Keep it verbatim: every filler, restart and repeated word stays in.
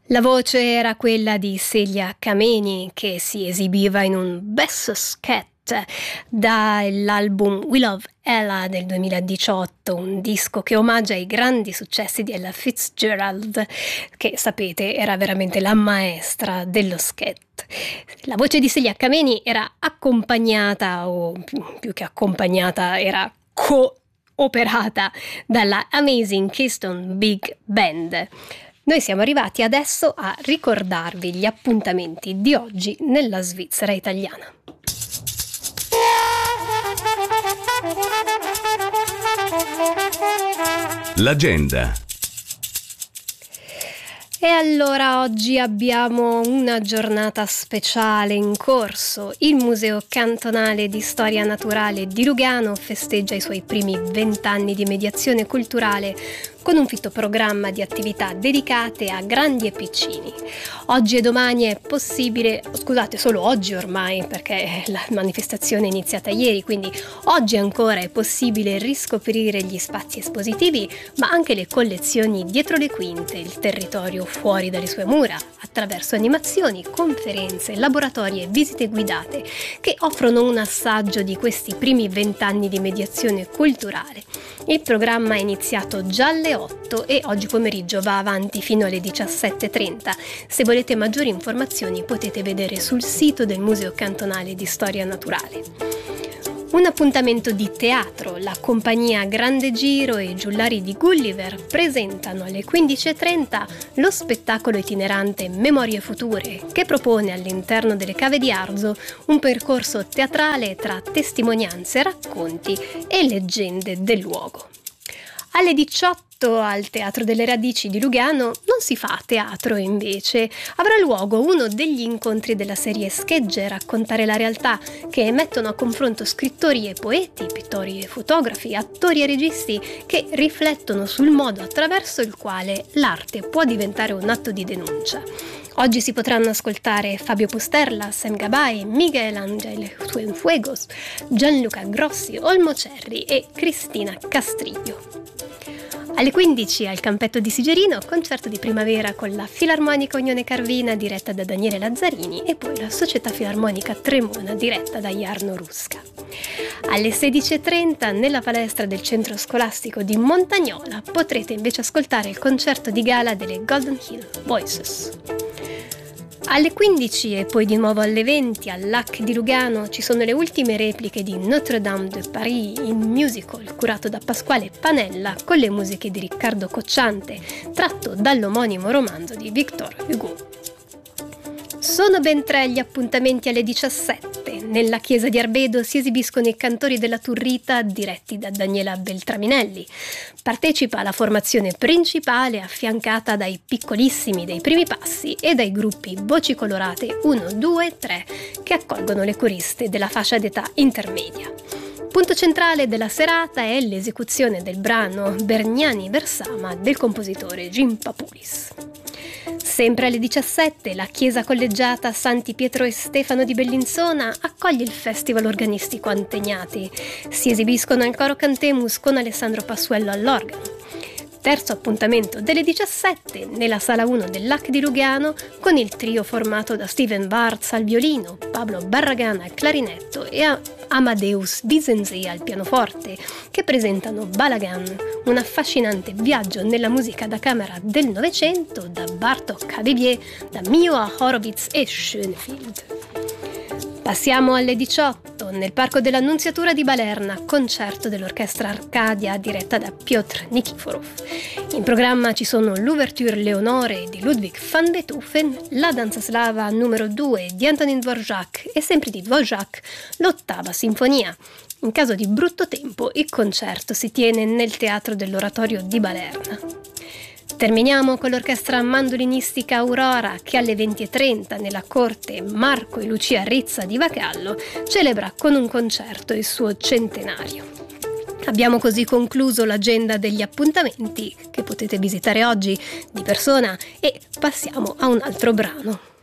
La voce era quella di Celia Kameni, che si esibiva in un best sketch dall'album We Love Ella del duemiladiciotto, un disco che omaggia i grandi successi di Ella Fitzgerald, che sapete era veramente la maestra dello sketch. La voce di Celia Kameni era accompagnata, o più che accompagnata, era co-operata dalla Amazing Keystone Big Band. Noi siamo arrivati adesso a ricordarvi gli appuntamenti di oggi nella Svizzera italiana. L'agenda. E allora oggi abbiamo una giornata speciale in corso. Il Museo Cantonale di Storia Naturale di Lugano festeggia i suoi primi vent'anni di mediazione culturale con un fitto programma di attività dedicate a grandi e piccini. Oggi e domani è possibile, scusate, solo oggi ormai, perché la manifestazione è iniziata ieri, quindi oggi ancora è possibile riscoprire gli spazi espositivi, ma anche le collezioni dietro le quinte, il territorio fuori dalle sue mura, attraverso animazioni, conferenze, laboratori e visite guidate che offrono un assaggio di questi primi vent'anni di mediazione culturale. Il programma è iniziato già alle otto e oggi pomeriggio va avanti fino alle diciassette e trenta. Se volete maggiori informazioni potete vedere sul sito del Museo Cantonale di Storia Naturale. Un appuntamento di teatro. La compagnia Grande Giro e i Giullari di Gulliver presentano alle quindici e trenta lo spettacolo itinerante Memorie Future, che propone all'interno delle Cave di Arzo un percorso teatrale tra testimonianze, racconti e leggende del luogo. Alle diciotto al Teatro delle Radici di Lugano non si fa teatro invece. Avrà luogo uno degli incontri della serie Schegge, raccontare la realtà, che mettono a confronto scrittori e poeti, pittori e fotografi, attori e registi che riflettono sul modo attraverso il quale l'arte può diventare un atto di denuncia. Oggi si potranno ascoltare Fabio Pusterla, Sam Gabay, Miguel Ángel Cienfuegos, Gianluca Grossi, Olmo Cerri e Cristina Castriglio. Alle quindici al Campetto di Sigerino, concerto di primavera con la Filarmonica Unione Carvina diretta da Daniele Lazzarini e poi la Società Filarmonica Tremona diretta da Jarno Rusca. Alle sedici e trenta nella palestra del centro scolastico di Montagnola potrete invece ascoltare il concerto di gala delle Golden Hill Voices. Alle quindici e poi di nuovo alle venti al L A C di Lugano ci sono le ultime repliche di Notre-Dame de Paris in musical curato da Pasquale Panella con le musiche di Riccardo Cocciante, tratto dall'omonimo romanzo di Victor Hugo. Sono ben tre gli appuntamenti alle diciassette. Nella chiesa di Arbedo si esibiscono i cantori della Turrita diretti da Daniela Beltraminelli. Partecipa alla formazione principale affiancata dai piccolissimi dei primi passi e dai gruppi Voci Colorate uno, due e tre che accolgono le coriste della fascia d'età intermedia. Punto centrale della serata è l'esecuzione del brano Bergnani Versama del compositore Jim Papulis. Sempre alle diciassette la chiesa collegiata Santi Pietro e Stefano di Bellinzona accoglie il Festival Organistico Antegnati. Si esibiscono al Coro Cantemus con Alessandro Passuello all'organo. Terzo appuntamento delle diciassette nella sala uno dell'A C di Lugano con il trio formato da Steven Wartz al violino, Pablo Barragan al clarinetto e Amadeus Bizenzi al pianoforte, che presentano Balagan, un affascinante viaggio nella musica da camera del Novecento da Bartók a Bibié, da Mio a Horowitz e Schoenfield. Passiamo alle diciotto, nel Parco dell'Annunziatura di Balerna, concerto dell'Orchestra Arcadia diretta da Piotr Nikiforov. In programma ci sono l'Ouverture Leonore di Ludwig van Beethoven, la danza slava numero due di Antonin Dvorak e sempre di Dvorak l'ottava sinfonia. In caso di brutto tempo, il concerto si tiene nel Teatro dell'Oratorio di Balerna. Terminiamo con l'orchestra mandolinistica Aurora che alle venti e trenta nella corte Marco e Lucia Rizza di Vacallo celebra con un concerto il suo centenario. Abbiamo così concluso l'agenda degli appuntamenti che potete visitare oggi di persona e passiamo a un altro brano.